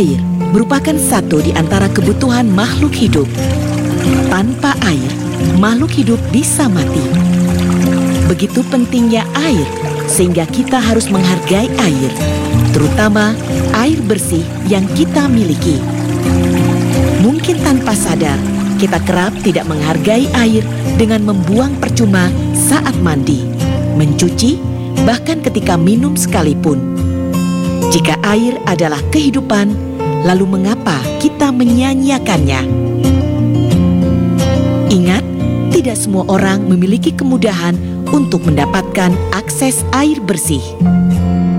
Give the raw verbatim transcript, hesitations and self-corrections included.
Air merupakan satu di antara kebutuhan makhluk hidup. Tanpa air, makhluk hidup bisa mati. Begitu pentingnya air, sehingga kita harus menghargai air, terutama air bersih yang kita miliki. Mungkin tanpa sadar, kita kerap tidak menghargai air dengan membuang percuma saat mandi, mencuci, bahkan ketika minum sekalipun. Jika air adalah kehidupan, lalu mengapa kita menyia-nyiakannya? Ingat, tidak semua orang memiliki kemudahan untuk mendapatkan akses air bersih.